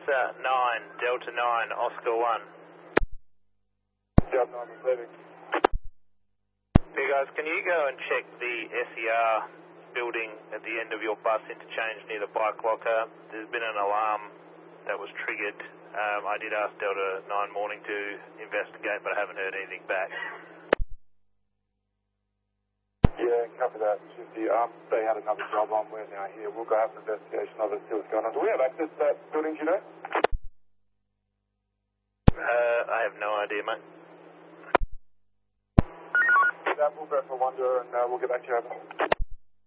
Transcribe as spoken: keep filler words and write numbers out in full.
Delta nine, Delta nine, Oscar one. Delta nine, receiving. Hey guys, can you go and check the S E R building at the end of your bus interchange near the bike locker? There's been an alarm that was triggered. Um, I did ask Delta nine morning to investigate, but I haven't heard anything back. Yeah, copy that. fifty. Um, they had another job on. We're now here. We'll go have an investigation of it, see what's going on. Do we have access to that building, do you know? Uh, I have no idea, mate. That, we'll go for one door and uh, we'll get back to you over.